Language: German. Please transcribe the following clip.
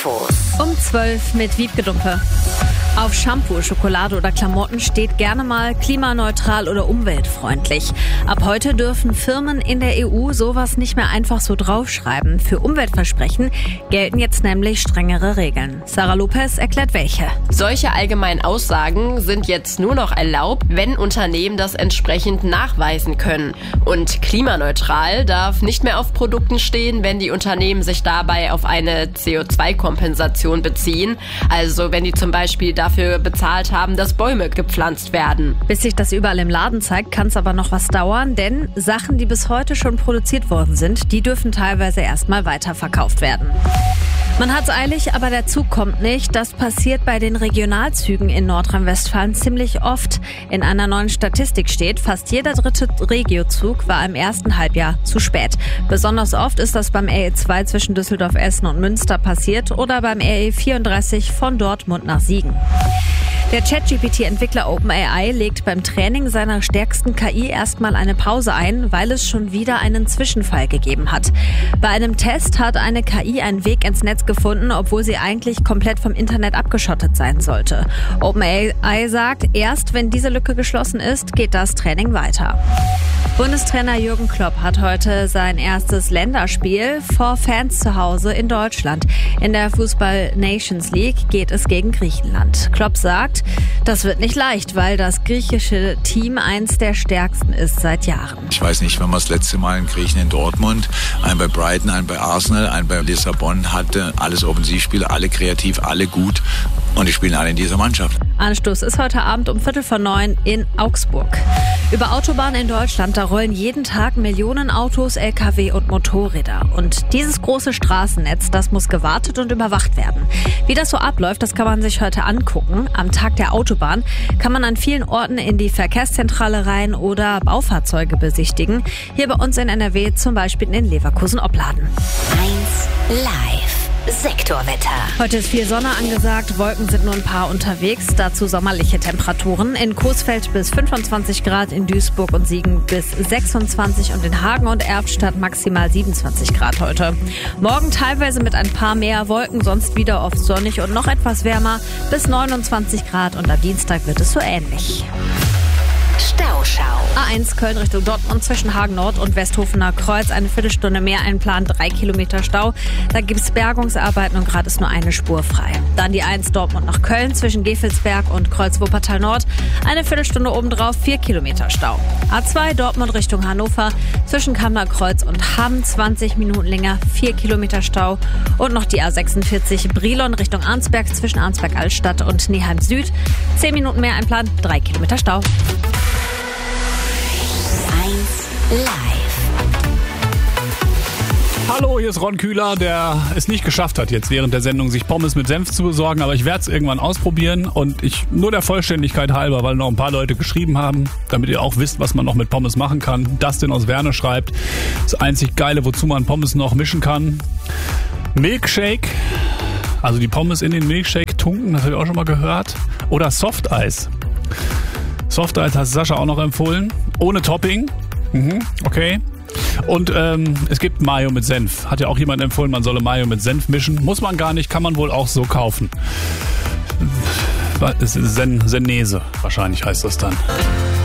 Um 12 mit Wiebke Dumpe. Auf Shampoo, Schokolade oder Klamotten steht gerne mal klimaneutral oder umweltfreundlich. Ab heute dürfen Firmen in der EU sowas nicht mehr einfach so draufschreiben. Für Umweltversprechen gelten jetzt nämlich strengere Regeln. Sarah Lopez erklärt welche. Solche allgemeinen Aussagen sind jetzt nur noch erlaubt, wenn Unternehmen das entsprechend nachweisen können. Und klimaneutral darf nicht mehr auf Produkten stehen, wenn die Unternehmen sich dabei auf eine CO2-Kompensation beziehen. Also wenn die zum Beispiel dafür bezahlt haben, dass Bäume gepflanzt werden. Bis sich das überall im Laden zeigt, kann es aber noch was dauern, denn Sachen, die bis heute schon produziert worden sind, die dürfen teilweise erstmal weiterverkauft werden. Man hat's eilig, aber der Zug kommt nicht. Das passiert bei den Regionalzügen in Nordrhein-Westfalen ziemlich oft. In einer neuen Statistik steht, fast jeder dritte Regiozug war im ersten Halbjahr zu spät. Besonders oft ist das beim RE2 zwischen Düsseldorf, Essen und Münster passiert oder beim RE34 von Dortmund nach Siegen. Der ChatGPT-Entwickler OpenAI legt beim Training seiner stärksten KI erstmal eine Pause ein, weil es schon wieder einen Zwischenfall gegeben hat. Bei einem Test hat eine KI einen Weg ins Netz gefunden, obwohl sie eigentlich komplett vom Internet abgeschottet sein sollte. OpenAI sagt, erst wenn diese Lücke geschlossen ist, geht das Training weiter. Bundestrainer Jürgen Klopp hat heute sein erstes Länderspiel vor Fans zu Hause in Deutschland. In der Fußball-Nations League geht es gegen Griechenland. Klopp sagt, das wird nicht leicht, weil das griechische Team eins der stärksten ist seit Jahren. Ich weiß nicht, wann wir das letzte Mal einen Griechen in Dortmund, einen bei Brighton, einen bei Arsenal, einen bei Lissabon hatte. Alles Offensivspieler, alle kreativ, alle gut und die spielen alle in dieser Mannschaft. Anstoß ist heute Abend um 8:45 in Augsburg. Über Autobahnen in Deutschland, da rollen jeden Tag Millionen Autos, Lkw und Motorräder. Und dieses große Straßennetz, das muss gewartet und überwacht werden. Wie das so abläuft, das kann man sich heute angucken. Am Tag der Autobahn kann man an vielen Orten in die Verkehrszentrale rein oder Baufahrzeuge besichtigen. Hier bei uns in NRW zum Beispiel in Leverkusen-Opladen. 1 Live. Sektorwetter. Heute ist viel Sonne angesagt, Wolken sind nur ein paar unterwegs, dazu sommerliche Temperaturen. In Coesfeld bis 25 Grad, in Duisburg und Siegen bis 26 und in Hagen und Erftstadt maximal 27 Grad heute. Morgen teilweise mit ein paar mehr Wolken, sonst wieder oft sonnig und noch etwas wärmer bis 29 Grad und am Dienstag wird es so ähnlich. Stauschau. A1 Köln Richtung Dortmund zwischen Hagen Nord und Westhofener Kreuz. Eine Viertelstunde mehr, ein Plan 3 Kilometer Stau. Da gibt es Bergungsarbeiten und gerade ist nur eine Spur frei. Dann die 1 Dortmund nach Köln zwischen Gevelsberg und Kreuz Wuppertal Nord. Eine Viertelstunde obendrauf, 4 Kilometer Stau. A2 Dortmund Richtung Hannover zwischen Kammer Kreuz und Hamm 20 Minuten länger, 4 Kilometer Stau. Und noch die A46 Brilon Richtung Arnsberg zwischen Arnsberg-Altstadt und Neheim Süd. 10 Minuten mehr, ein Plan 3 Kilometer Stau. 1 Live. Hallo, hier ist Ron Kühler, der es nicht geschafft hat, jetzt während der Sendung sich Pommes mit Senf zu besorgen, aber ich werde es irgendwann ausprobieren und nur der Vollständigkeit halber, weil noch ein paar Leute geschrieben haben, damit ihr auch wisst, was man noch mit Pommes machen kann. Dustin aus Werne schreibt, das einzig Geile, wozu man Pommes noch mischen kann. Milkshake, also die Pommes in den Milkshake tunken, das habe ich auch schon mal gehört. Oder Softeis. Softeis hat Sascha auch noch empfohlen. Ohne Topping. Okay. Und es gibt Mayo mit Senf. Hat ja auch jemand empfohlen, man solle Mayo mit Senf mischen. Muss man gar nicht, kann man wohl auch so kaufen. Senese wahrscheinlich heißt das dann.